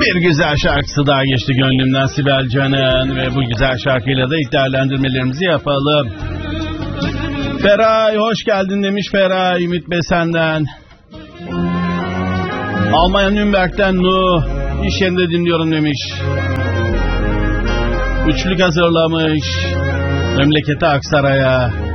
Bir güzel şarkısı daha geçti gönlümden, Sibel Can'ın, ve bu güzel şarkıyla da ilk değerlendirmelerimizi yapalım. Feray hoş geldin demiş Feray, Ümit Besen'den. Almanya Nürnberg'den Nuh, iş yerinde dinliyorum demiş. Üçlük hazırlamış memleketi Aksaray'a.